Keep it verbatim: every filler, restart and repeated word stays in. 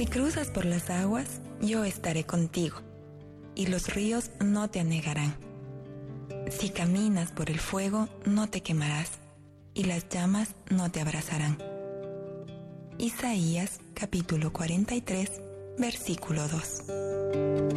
Si cruzas por las aguas, yo estaré contigo, y los ríos no te anegarán. Si caminas por el fuego, no te quemarás, y las llamas no te abrazarán. Isaías capítulo cuarenta y tres, versículo dos.